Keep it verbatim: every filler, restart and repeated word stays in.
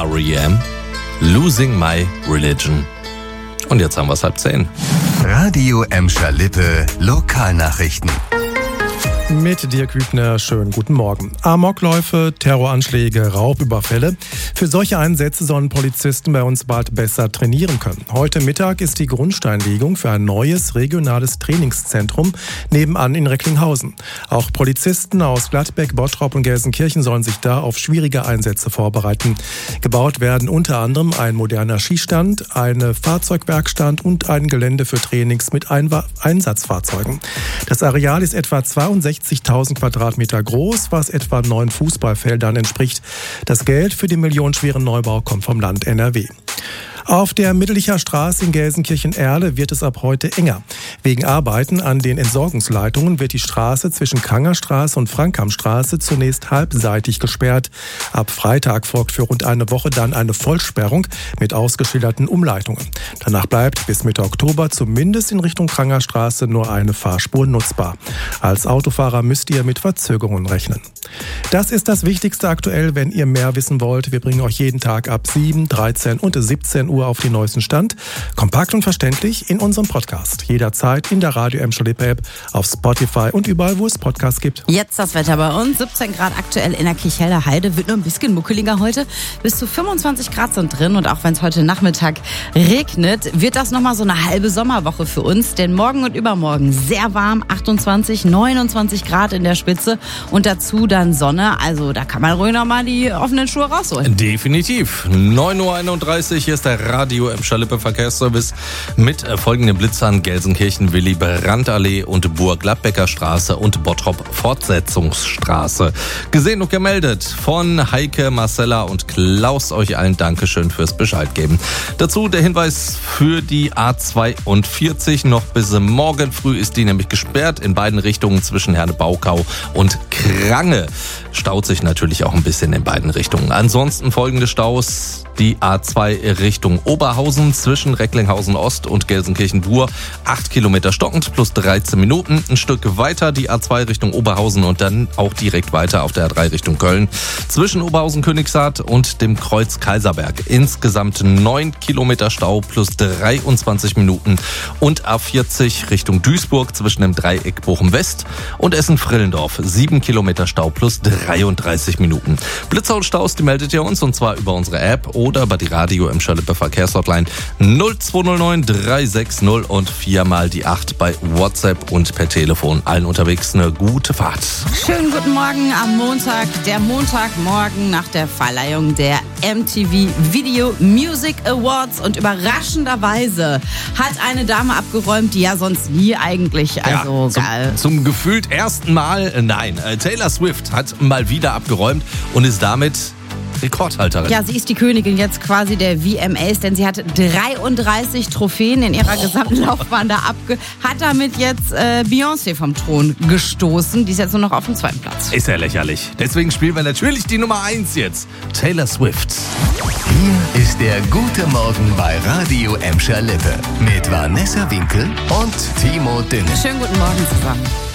R E M, Losing My Religion. Und jetzt haben wir es halb zehn. Radio Emscher Lippe, Lokalnachrichten. Mit Dirk Hübner, schönen guten Morgen. Amokläufe, Terroranschläge, Raubüberfälle. Für solche Einsätze sollen Polizisten bei uns bald besser trainieren können. Heute Mittag ist die Grundsteinlegung für ein neues regionales Trainingszentrum nebenan in Recklinghausen. Auch Polizisten aus Gladbeck, Bottrop und Gelsenkirchen sollen sich da auf schwierige Einsätze vorbereiten. Gebaut werden unter anderem ein moderner Schießstand, eine Fahrzeugwerkstatt und ein Gelände für Trainings mit Einwa- Einsatzfahrzeugen. Das Areal ist etwa zweiundsechzigtausend Quadratmeter groß, was etwa neun Fußballfeldern entspricht. Das Geld für den millionenschweren Neubau kommt vom Land N R W. Auf der Mittelicher Straße in Gelsenkirchen-Erle wird es ab heute enger. Wegen Arbeiten an den Entsorgungsleitungen wird die Straße zwischen Kangerstraße und Frankhamstraße zunächst halbseitig gesperrt. Ab Freitag folgt für rund eine Woche dann eine Vollsperrung mit ausgeschilderten Umleitungen. Danach bleibt bis Mitte Oktober zumindest in Richtung Kangerstraße nur eine Fahrspur nutzbar. Als Autofahrer müsst ihr mit Verzögerungen rechnen. Das ist das Wichtigste aktuell, wenn ihr mehr wissen wollt. Wir bringen euch jeden Tag ab sieben, dreizehn und siebzehn Uhr auf den neuesten Stand. Kompakt und verständlich in unserem Podcast. Jederzeit in der Radio Emscher Lippe App, auf Spotify und überall, wo es Podcasts gibt. Jetzt das Wetter bei uns. siebzehn Grad aktuell in der Kirchhelder Heide. Wird nur ein bisschen muckeliger heute. Bis zu fünfundzwanzig Grad sind drin. Und auch wenn es heute Nachmittag regnet, wird das nochmal so eine halbe Sommerwoche für uns. Denn morgen und übermorgen sehr warm. achtundzwanzig, neunundzwanzig Grad in der Spitze. Und dazu dann Sonne. Also da kann man ruhig nochmal die offenen Schuhe rausholen. Definitiv. neun Uhr einunddreißig, hier ist der Radio Emscher Lippe Verkehrsservice mit folgenden Blitzern: Gelsenkirchen, Willy Brandt-Allee und Burg-Gladbecker Straße und Bottrop Fortsetzungsstraße. Gesehen und gemeldet von Heike, Marcella und Klaus. Euch allen Dankeschön fürs Bescheid geben. Dazu der Hinweis für die A zweiundvierzig. Noch bis morgen früh ist die nämlich gesperrt in beiden Richtungen zwischen Herne-Baukau und Krange. Staut sich natürlich auch ein bisschen in beiden Richtungen. Ansonsten folgende Staus: die A zwei Richtung Oberhausen zwischen Recklinghausen Ost und Gelsenkirchen-Bur. acht Kilometer stockend plus dreizehn Minuten. Ein Stück weiter die A zwei Richtung Oberhausen und dann auch direkt weiter auf der A drei Richtung Köln. Zwischen Oberhausen-Königshardt und dem Kreuz Kaiserberg. Insgesamt neun Kilometer Stau plus dreiundzwanzig Minuten. Und A vierzig Richtung Duisburg zwischen dem Dreieck Bochum-West und Essen-Frillendorf. sieben Kilometer Stau plus dreiunddreißig Minuten. Blitzer und Staus, die meldet ihr uns, und zwar über unsere App oder über die Radio Emscher Lippe Verkehrshotline null zwei null neun drei sechs null und viermal die acht bei WhatsApp und per Telefon. Allen unterwegs eine gute Fahrt. Schönen guten Morgen am Montag, der Montagmorgen nach der Verleihung der M T V Video Music Awards, und überraschenderweise hat eine Dame abgeräumt, die ja sonst nie eigentlich, also ja, zum, geil. Zum gefühlt ersten Mal, äh, nein, äh, Taylor Swift hat mal wieder abgeräumt und ist damit Rekordhalterin. Ja, sie ist die Königin jetzt quasi der V M As, denn sie hat dreiunddreißig Trophäen in ihrer gesamten Laufbahn da abge... Hat damit jetzt äh, Beyoncé vom Thron gestoßen. Die ist jetzt nur noch auf dem zweiten Platz. Ist ja lächerlich. Deswegen spielen wir natürlich die Nummer eins jetzt. Taylor Swift. Hier ist der gute Morgen bei Radio Emscher Lippe mit Vanessa Winkel und Timo Dünne. Schönen guten Morgen zusammen.